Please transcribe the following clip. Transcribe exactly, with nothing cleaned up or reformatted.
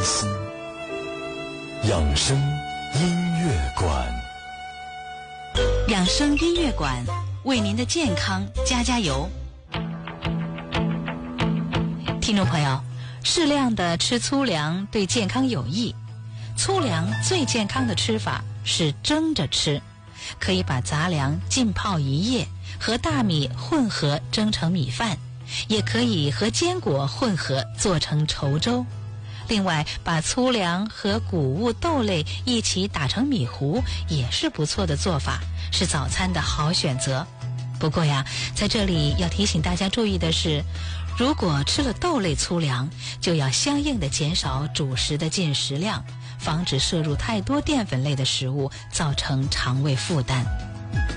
心。养生音乐馆， 养生音乐馆为您的健康加加油。听众朋友，适量的吃粗粮对健康有益。粗粮最健康的吃法是蒸着吃，可以把杂粮浸泡一夜，和大米混合蒸成米饭，也可以和坚果混合做成稠粥。另外，把粗粮和谷物豆类一起打成米糊也是不错的做法，是早餐的好选择。不过呀，在这里要提醒大家注意的是，如果吃了豆类粗粮，就要相应的减少主食的进食量，防止摄入太多淀粉类的食物，造成肠胃负担。